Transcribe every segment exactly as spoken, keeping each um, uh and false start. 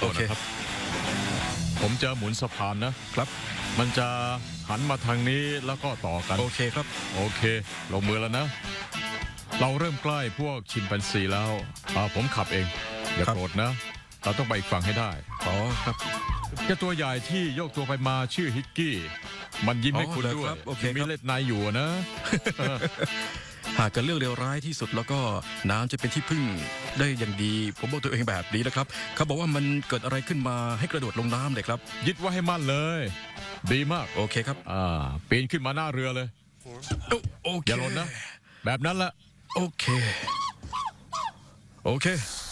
ตัวนะครับผมจะหมุนสะพานนะครับมันจะหันมาทางนี้แล้วก็ต่อกันโอเคครับโอเคลงมือแล้วนะเราเริ่มใกล้พวกชิมแปนซีแล้วผมขับเองอย่าโกรธนะเราต้องไปอีกฝั่งให้ได้อ๋อครับแค่ตัวใหญ่ที่โยกตัวไปมาชื่อฮิกกี้มันยิ้มให้คุณด้วยมีเล็ดในอยู่นะหากกันเรื่องเลวร้ายที่สุดแล้วก็น้ำจะเป็นที่พึ่งได้อย่างดีผมบอกตัวเองแบบนี้นะครับเขาบอกว่ามันเกิดอะไรขึ้นมาให้กระโดดลงน้ำเลยครับยึดไว้ให้มั่นเลยดีมากโอเคครับอ่าปีนขึ้นมาหน้าเรือเลยโอเคอย่าหล่นนะแบบนั้นแหละโอเคโอเค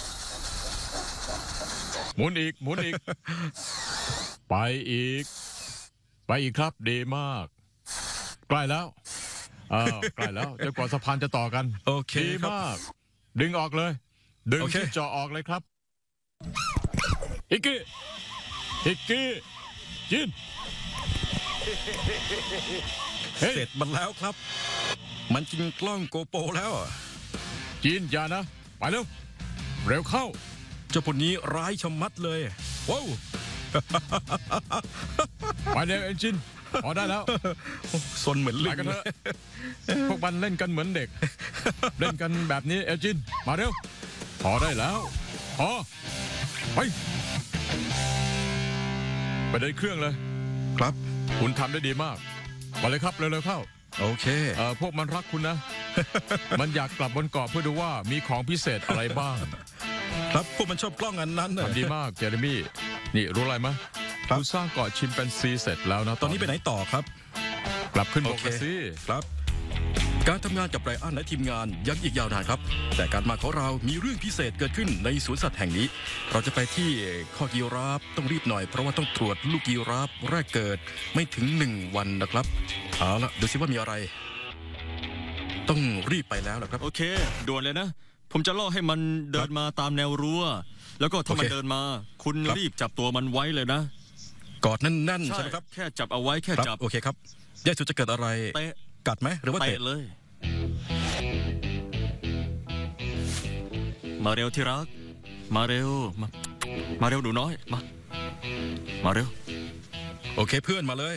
หมุนอีกหมุนอีกไปอีกไปอีกครับดีมากใกล้แล้วอ่าใกล้แล้วจนกว่าสะพานจะต่อกันโอเคดีมากดึงออกเลยดึงที่จ่อออกเลยครับฮิกกี้ฮิกกี้จินเสร็จมันแล้วครับมันกินกล้องโกโปรแล้วจินอย่านะไปเร็วเร็วเข้าเจ้าพวกนี้ร้ายชะมัดเลยว้าวไปเร็วเอนจินพอได้แล้วซนเหมือนลิงกันเถอะพวกมันเล่นกันเหมือนเด็กเล่นกันแบบนี้เอลจินมาเร็วพอได้แล้วพอไปไปเดินเครื่องเลยครับคุณทำได้ดีมากไปเลยครับเร็วๆเข้าโอเคเอ่อพวกมันรักคุณนะมันอยากกลับบนเกาะเพื่อดูว่ามีของพิเศษอะไรบ้างครับพวกมันชอบกล้องอันนั้นทำดีมากเจเรมี่นี่รู้อะไรไหมคุณสร้างเกาะชิมแปนซีเสร็จแล้วนะตอนนี้ไปไหนต่อครับกลับขึ้นบกสิครับการทำงานกับไรอันและทีมงานยังอีกยาวนานครับแต่การมาของเรามีเรื่องพิเศษเกิดขึ้นในสวนสัตว์แห่งนี้เราจะไปที่ข้อยีราฟต้องรีบหน่อยเพราะว่าต้องตรวจลูกยีราฟแรกเกิดไม่ถึงหนึ่งวันนะครับเอาละดูสิว่ามีอะไรต้องรีบไปแล้วล่ะครับโอเคด่วนเลยนะผมจะล่อให้มันเดินมาตามแนวรั้วแล้วก็ถ้ามันเดินมาคุณรีบจับตัวมันไว้เลยนะกอดแน่นๆใช่ไหมครับแค่จับเอาไว้แค่จับโอเคครับยายสุดจะเกิดอะไรเตะกัดไหมหรือว่าเตะเลยมาเร็วที่รักมาเร็วมามาเร็วหนูน้อยมามาเร็วโอเคเพื่อนมาเลย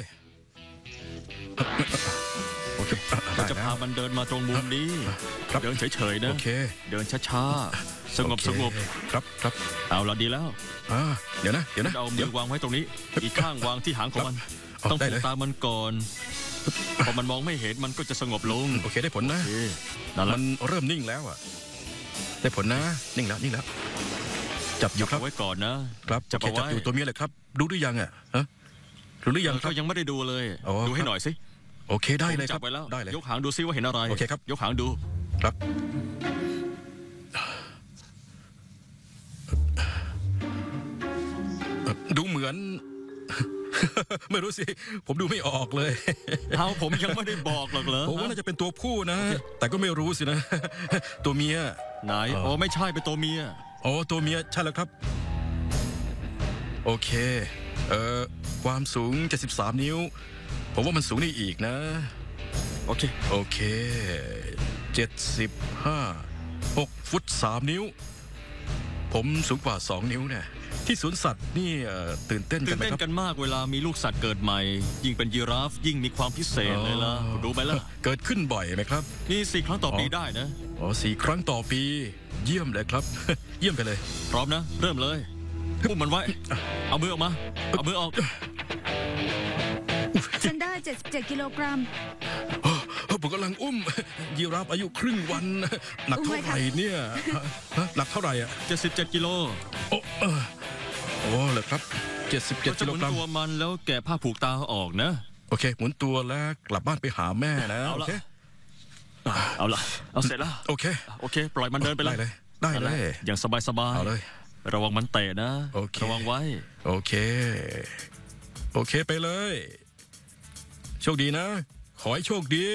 โอเคจะพามันเดินมาตรงมุมนี้เดินเฉยๆนะโอเคเดินช้าๆสงบสงบครับครับเอาละดีแล้วเดี๋ยวนะเดี๋ยวนะเอามือวางไว้ตรงนี้อีกข้างวางที่หางของมันต้องผูกตามันก่อนพอมันมองไม่เห็นมันก็จะสงบลงโอเคได้ผลนะมันเริ่มนิ่งแล้วอ่ะได้ผลนะนิ่งแล้วนิ่งแล้วจับอยู่ครับไว้ก่อนนะครับจับจับอยู่ตัวเมียเลยครับดูหรือยังอ่ะฮะรู้หรือยังครับยังไม่ได้ดูเลยดูให้หน่อยสิโอเคได้เลยครับได้เลยยกหางดูซิว่าเห็นอะไรโอเคครับยกหางดูครับดูเหมือนไม่รู้สิผมดูไม่ออกเลยเอาผมยังไม่ได้บอกหรอกเหรอผมว่าน่าจะเป็นตัวผู้นะแต่ก็ไม่รู้สินะตัวเมียไหนโอ้ไม่ใช่เป็นตัวเมียโอ้ตัวเมียใช่แล้วครับโอเคเอ่อความสูงเจ็ดสิบสามนิ้วผมว่ามันสูงได้อีกนะโอเคโอเคเจ็ดสิบห้าหกฟุตสามนิ้วผมสูงกว่าสองนิ้วเนี่ยที่สวนสัตว์นี่ตื่นเต้นกันไหมครับตื่นเต้นกันมากเวลามีลูกสัตว์เกิดใหม่ยิ่งเป็นยีราฟยิ่งมีความพิเศษเลยล่ะดูไหมล่ะเกิดขึ้นบ่อยไหมครับนี่สี่ครั้งต่อปีได้นะอ๋อสี่ครั้งต่อปีเยี่ยมเลยครับเยี่ยมไปเลยพร้อมนะเริ่มเลยอุ้มมันไว้เอามือออกมาเอามือออกฉันได้เจ็ดสิบเจ็ดกิโลกรัมผมกำลังอุ้มยีราฟอายุครึ่งวันหนักเท่าไหร่เนี่ยหนักเท่าไหร่อ่ะเจ็ดสิบเจ็ดกิโลโอ้โอ้เหรอครับเจ็ดสิบเจ็ดกิโลกรัมตัวมันแล้วแกะผ้าผูกตาออกนะโอเคหมุนตัวแล้วกลับบ้านไปหาแม่นะโอเคเอาละเอาเสร็จแล้วโอเคโอเคปล่อยมันเดินไปเลยได้เลยอย่างสบายสบายเอาเลยระวังมันเตะนะระวังไว้โอเคโอเคไปเลยโชคดีนะขอให้โชคดี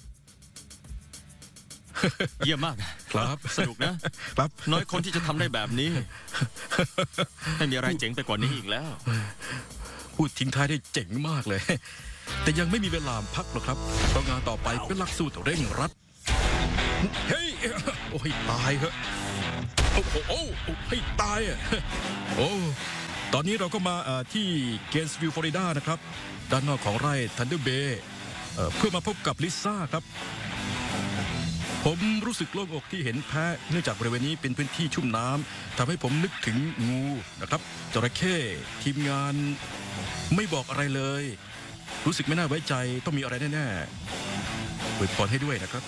เยี่ยมมากครับสนุกนะครับน้อยคนที่จะทำได้แบบนี้ไม่มีอะไรเจ๋งไปกว่านี้อีกแล้วพูดทิ้งท้ายได้เจ๋งมากเลยแต่ยังไม่มีเวลาพักหรอกครับเพราะงานต่อไปเป็นหลักสูตรเร่งรัดเฮ้ยโอ้ยตายเหรอโอ้โหให้ตายอ่ะโอ้ตอนนี้เราก็มาเอ่อที่เกนส์วิลล์ฟลอริดานะครับ ด้านนอกของไร่ทันเดอร์เบย์เพื่อมาพบกับลิซ่าครับ ผมรู้สึกโล่งอกที่เห็นแพะเนื่องจากบริเวณนี้เป็นพื้นที่ชุ่มน้ำทำให้ผมนึกถึงงูนะครับจระเข้ทีมงานไม่บอกอะไรเลย รู้สึกไม่น่าไว้ใจต้องมีอะไรแน่ๆอวยพรให้ด้วยนะครับ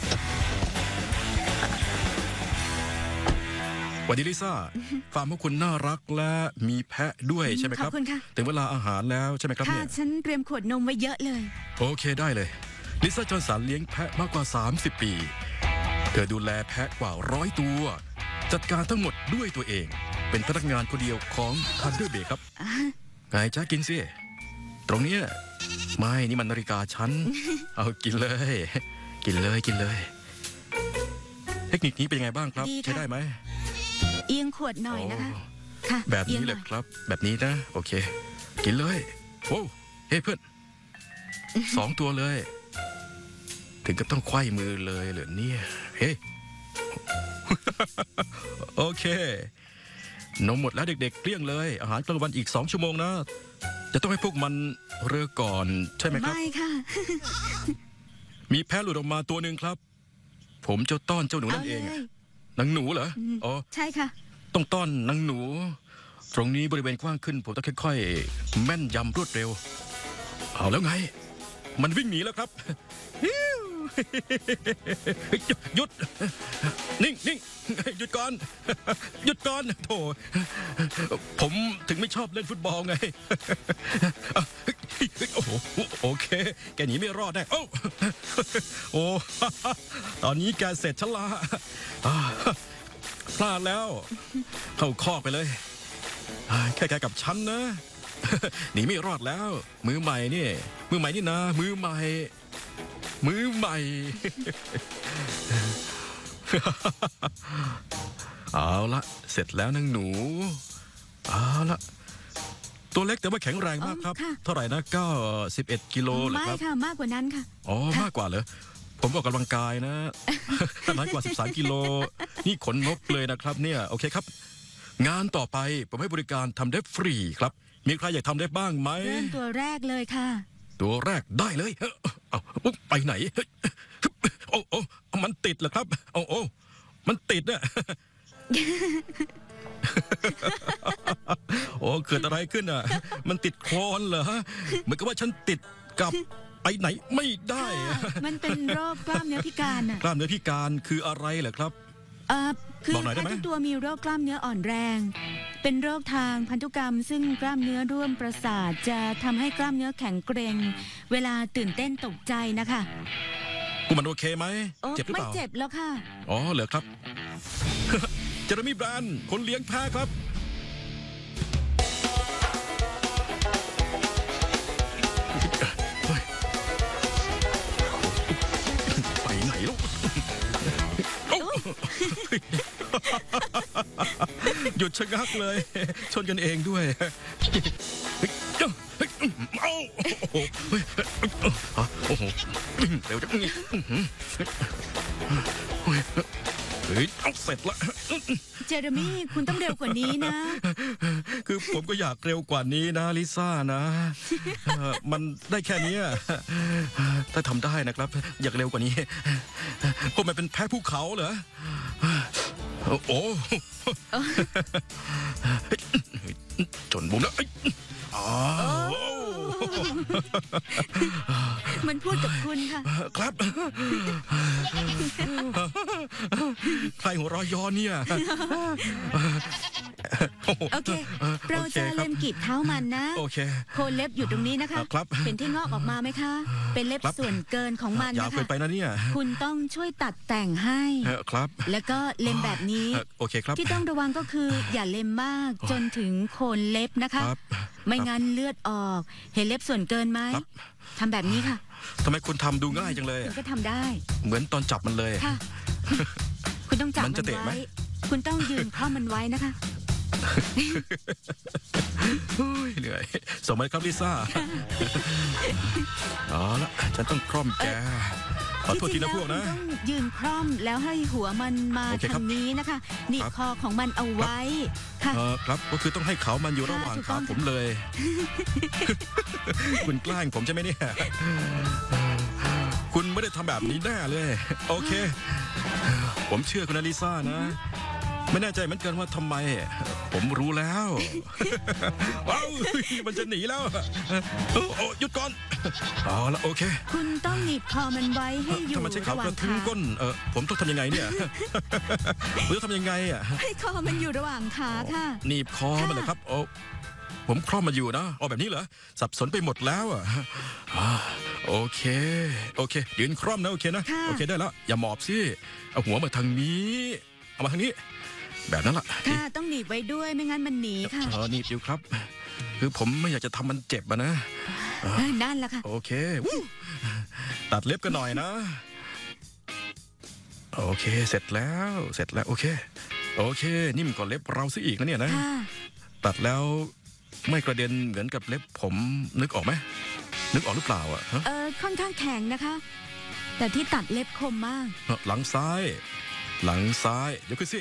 สวัสดีลิซ่า ฟาร์มของคุณน่ารักและมีแพะด้วยใช่ไหมครับขอบคุณค่ะถึงเวลาอาหารแล้วใช่ไหมครับค่ะเนี่ยฉันเตรียมขวดนมไว้เยอะเลยโอเคได้เลยลิซ่าจอห์นสันเลี้ยงแพะมากกว่าสามสิบปีเธอดูแลแพะกว่าร้อยตัว จัดการทั้งหมดด้วยตัวเอง เป็นพนักงานคนเดียวของทันเดอร์เบย์ครับไงจ้ากินสิตรงเนี้ยไม่นี่มันนาฬิกาฉัน เอากินเลย กินเลยกินเลย เทคนิคนี้เป็นยังไงบ้างครับดีค่ะใช้ได้ไหมเอียงขวดหน่อยนะคะโอ้ค่ะแบบนี้อีงเลหยอครับ แบบนี้นะ โอเค กินเลยโอ้เฮ้ยเพื่อนสองตัวเลย ถึงก็ต้องไขว้มือเลยเหรอเนี่ยเฮ้ย โอเคนมหมดแล้วเด็กๆเกลี้ยงเลย อาหารกลางวันอีกสองชั่วโมงนะ จะต้องให้พวกมันเลิกก่อนใช่ไหมครับไม่ค่ะมีแพะหลุดออกมาตัวหนึ่งครับ ผมจะต้อนเจ้าหนูเอานั่นเลเองยนางหนูเหรออืมอ๋อใช่ค่ะต้องต้อนนางหนู ตรงนี้บริเวณกว้างขึ้น ผมต้องค่อยๆ แม่นยำรวดเร็ว เอาแล้วไง มันวิ่งหนีแล้วครับ ฮิ้วหยุด นิ่งนิ่งหยุดก่อน หยุดก่อนโถผมถึงไม่ชอบเล่นฟุตบอลไง โอ้โหโอเค แกหนีไม่รอดแน่โอ้โอ้ตอนนี้แกเสร็จฉันละพลาดแล้ว เข้าคอกไปเลย แค่แกกับฉันนะ หนีไม่รอดแล้ว มือใหม่นี่ มือใหม่นี่นะ มือใหม่ มือใหม่ เอาละเสร็จแล้วนางหนู เอาละตัวเล็กแต่ว่าแข็งแรงมากครับอ๋อค่ะเท่าไหร่นะเก้าสิบเอ็ดกิโลเหรอไม่ครับค่ะมากกว่านั้นค่ะอ๋อ มากกว่าเหรอ ผมออกกำลังกายนะ ถ้าน้อยกว่าสิบสามกิโล นี่ขนนกเลยนะครับเนี่ย โอเคครับ งานต่อไปผมให้บริการทำเล็บฟรีครับ มีใครอยากทำเล็บบ้างไหมเริ่มตัวแรกเลยค่ะตัวแรกได้เลยเฮ้ยเอาปุ๊บไปไหนเฮ้ยโอ้โอ้มันติดเหรอครับโอ้โอ้มันติดเนี่ย โอ้เกิดอะไรขึ้นอ่ะ มันติดโคลนเหรอเหมือนกับว่าฉันติดกับไปไหนไม่ได้มันเป็นโรคกล้ามเนื้อพิการอ่ะกล้ามเนื้อพิการคืออะไรเหรอครับเอ่อคือบอกหน่อยได้แพะไหมทุกตัวมีโรคกล้ามเนื้ออ่อนแรง เป็นโรคทางพันธุกรรม ซึ่งกล้ามเนื้อร่วมประสาทจะทำให้กล้ามเนื้อแข็งเกร็ง เวลาตื่นเต้นตกใจนะคะพวกมันโอเคไหมโอ้เจ็บหรือไม่เปล่าเจ็บแล้วค่ะอ๋อเหรอครับ เจอร์มี่แบรนด์คนเลี้ยงแพะครับ เฮ้ยไปไหนลูกโอ้หยุดชะงักเลย ชนกันเองด้วยเอ้าโอ้โหโอ้โหเร็วจังเฮ้ยเอาเสร็จละเจอร์มี่คุณต้องเร็วกว่านี้นะคือผมก็อยากเร็วกว่านี้นะลิซ่านะเอ่อมันได้แค่นี้อะถ้าทำได้นะครับ อยากเร็วกว่านี้พวกมันเป็นแพ้ภูเขาเหรอโอ้จนบุ้มแล้วอ๋อมันพูดกับคุณค่ะครับ ใครหัวเรอยย้อนเนี่ยโอเค เราจะโอเคครับเล็มกรีดเท้ามันนะโอเคโคนเล็บอยู่ตรงนี้นะคะครับเป็นที่งอกออกมาไหมคะ เป็นเล็บครับส่วนเกินของมันยาวนะเกิคะนไปนะเนี่ยคุณต้องช่วยตัดแต่งให้เออครับแล้วก็เล็มแบบนี้เออโอเคครับที่ต้องระวังก็คืออย่าเล็มมากจนถึงโคนเล็บนะคะครับไม่งั้นเลือดออก เห็นเล็บส่วนเกินไหมครับทำแบบนี้ค่ะทำไมคุณทำดูง่ายจังเลยคุอะณก็ทำได้เหมือนตอนจับมันเลยค่ะ คุณต้องจับมัมัน นจะเตะไหมไว้ คุณต้องยืนคล่อมมันไว้นะคะเฮ้ยเหนื่อยส่งมาเลยครับลิซ่า เอาละฉันต้องคล่อมแกขอโทษทีนะพวกนะที่จริงแล้วคุณต้องยืนคล่อมแล้วให้หัวมันมาโอเคครัทาบงนี้นะคะหนีบครับคอของมันเอาไว้ค่ะเออครับก็คือต้องให้เขามันอยู่ระหว่างถูกต้ขาองผมเลย คุณแกล้งผมใช่ไหมเนี่ย คุณไม่ได้ทำแบบนี้แน่เลย โอเค ผมเชื่อคุณอลิซ่านะ ไม่แน่ใจเหมือนกันว่าทำไม ผมรู้แล้ว ว้าวมันจะหนีแล้วโอ้โอ้หยุดก่อนเอาละโอเคคุณต้องหนีบคอมันไว้ให้อยู่ถ้ามันใช้ขาระหว่าก งระทุ้งขาก้นเออผมต้องทำยังไงเนี่ย ผมจะทำยังไงอ่ะให้คอมันอยู่ระหว่างขาค่ะหนีบคอมันเหรอครับโอ้ผมคล่อมมาอยู่นะเอาแบบนี้เหรอสับสนไปหมดแล้วอ่ะอ่าโอเคโอเคยืนคล่อมนะโอเคนะค่ะโอเคได้แล้วอย่าหมอบสิเอาหัวมาทางนี้เอามาทางนี้ แบบนั้นล่ะค่ะต้องหนีบไว้ด้วยไม่งั้นมันหนีค่ะเออหนีบอยู่ครับ คือผมไม่อยากจะทำมันเจ็บอะนะเออนั่นแหละค่ะโอเควู้ตัดเล็บกันหน่อยนะ โอเค เสร็จแล้ว เสร็จแล้ว โอเค โอเค นิ่มกว่าเล็บเราซะอีกนะเนี่ยนะค่ะตัดแล้วไม่กระเด็นเหมือนกับเล็บผมนึกออกไหมนึกออกหรือเปล่าอ่ะฮะเออค่อนข้างแข็งนะคะ แต่ที่ตัดเล็บคมมากหลังซ้าย หลังซ้ายเดี๋ยวขึ้นสิ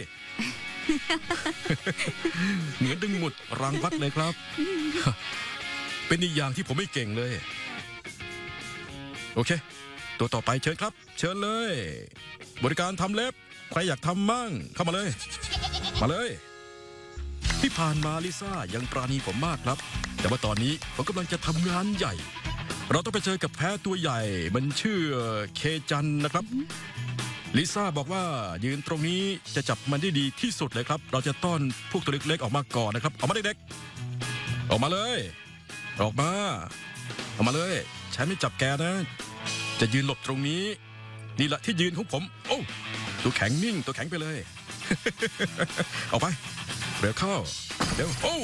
เหมือนดึงหมุดรังวัดเลยครับ เป็นอีกอย่างที่ผมไม่เก่งเลย โอเค ตัวต่อไปเชิญครับ เชิญเลย บริการทำเล็บ ใครอยากทำมั่งเข้ามาเลย มาเลย ที่ผ่านมาลิซ่ายังปราณีผมมากครับ แต่ว่าตอนนี้ผมกำลังจะทำงานใหญ่ เราต้องไปเจอกับแพ้ตัวใหญ่ มันชื่อเคจันนะครับลิซ่าบอกว่ายืนตรงนี้จะจับมันได้ดีที่สุดเลยครับ เราจะต้อนพวกตัวเล็กๆออกมาก่อนนะครับออกมาเด็กๆออกมาเลย ออกมาออกมาเลยฉันไม่จับแกนะ จะยืนหลบตรงนี้ นี่แหละที่ยืนของผม โอ้ตัวแข็งนิ่งตัวแข็งไปเลย ออกไปเร็วเข้าเร็วโอ้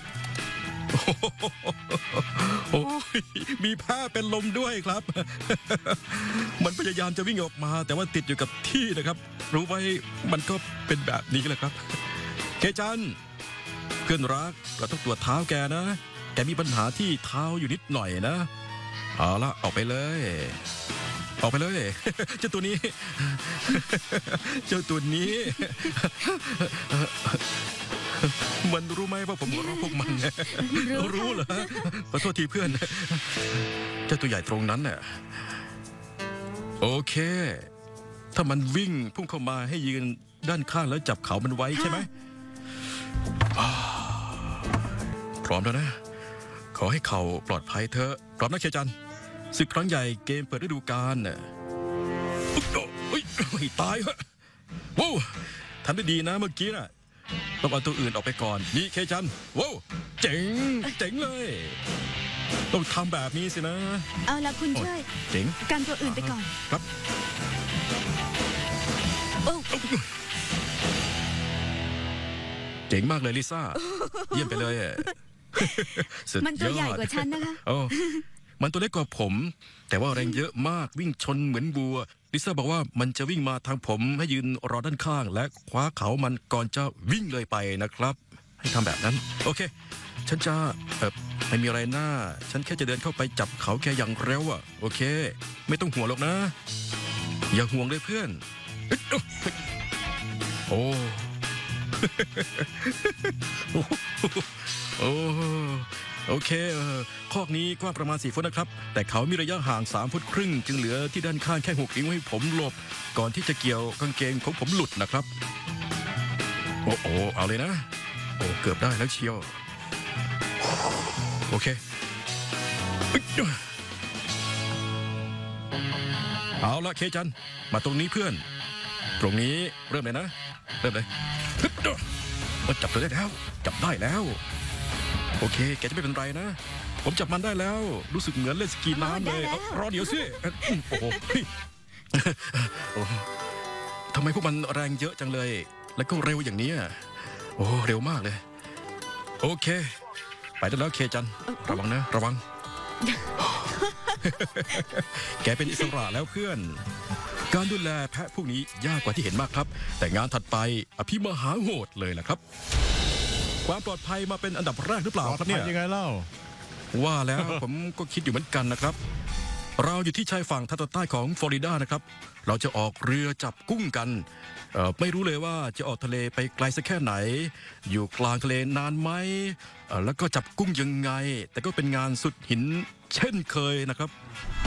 โอ้ยมีผ้าเป็นลมด้วยครับ มันพยายามจะวิ่งออกมา แต่ว่าติดอยู่กับที่นะครับ รู้ไว้มันก็เป็นแบบนี้แหละครับเคจันเพื่อนรักเราต้องตรวจเท้าแกนะ แกมีปัญหาที่เท้าอยู่นิดหน่อยนะเอาละออกไปเลย ออกไปเลย เจ้าตัวนี้ เจ้าตัวนี้ มันรู้ไหมว่าผมหัวเราะพวกมันรู้รู้เหรอขอโทษทีเพื่อน เจ้าตัวใหญ่ตรงนั้นน่ะโอเค ถ้ามันวิ่งพุ่งเข้ามาให้ยืนด้านข้างแล้วจับเขามันไว้ใช่ไหมอ่าพร้อมแล้วนะ ขอให้เขาปลอดภัยเถอะพร้อมนะเคจันศึกครั้งใหญ่เกมเปิดฤดูกาลน่ะอุ๊ยโอ้ยโอ้ยตายเหอะว้าวทำได้ดีนะเมื่อกี้น่ะต้องเอาตัวอื่นออกไปก่อนนี่เคจันว้าวเจ๋งเจ๋งเลย ต้องทำแบบนี้สินะเอาละคุณช่วยเจ๋งกันตัวอื่นไปก่อนครับโอ้เจ๋งมากเลยลิซ่า เยี่ยมไปเลยอะ สุดมันตัวยอดใหญ่กว่าฉันนะคะโอ้มันตัวเล็กกว่าผม แต่ว่าแรงเยอะมากวิ่งชนเหมือนบัวลิซ่าบอกว่ามันจะวิ่งมาทางผมให้ยืนรอด้านข้าง และคว้าเขามันก่อนจะวิ่งเลยไปนะครับ ให้ทำแบบนั้น โอเค ฉันจะเออไม่มีอะไรหน้า ฉันแค่จะเดินเข้าไปจับเขาแค่อย่างเร็วอะโอเค ไม่ต้องห่วงหรอกนะ อย่าห่วงเลยเพื่อนเอ้ยโอ้ โอ้โอเคเออคอกนี้กว้างประมาณสี่ฟุตนะครับ แต่เขามีระยะห่างสามฟุตครึ่ง จึงเหลือที่ด้านข้างแค่หกนิ้วให้ผมหลบ ก่อนที่จะเกี่ยวกางเกงของผมหลุดนะครับ โอ้โอเอาเลยนะ โอ้เกือบได้แล้วเชียว โอเคเอาละเคจันมาตรงนี้เพื่อน ตรงนี้เริ่มเลยนะ เริ่มเลยมันจับตัวได้แล้ว จับได้แล้ว โอเค แกจะไม่เป็นไรนะ ผมจับมันได้แล้ว รู้สึกเหมือนเล่นสกีน้ำเลยได้แล้วเอารอเดี๋ยวสิโอ้โหเฮ้ยโอ้ทำไมพวกมันแรงเยอะจังเลย แล้วก็เร็วอย่างนี้อะโอ้เร็วมากเลย โอเค ไปได้แล้วเคจัน ระวังนะ ระวัง แกเป็นอิสระแล้วเพื่อน การดูแลแพะพวกนี้ยากกว่าที่เห็นมากครับ แต่งานถัดไปอภิมหาโหดเลยแหละครับ ความปลอดภัยมาเป็นอันดับแรกหรือเปล่าครับเนี่ยยังไงเล่าว่าแล้ว ผมก็คิดอยู่เหมือนกันนะครับ เเราอยู่ที่ชายฝั่งทางตอนใต้ของฟลอริดานะครับเราจะออกเรือจับกุ้งกันเอ่อไม่รู้เลยว่าจะออกทะเลไปไกลสักแค่ไหน อยู่กลางทะเลนานไหมเอ่อแล้วก็จับกุ้งยังไง แต่ก็เป็นงานสุดหินเช่นเคยนะครับ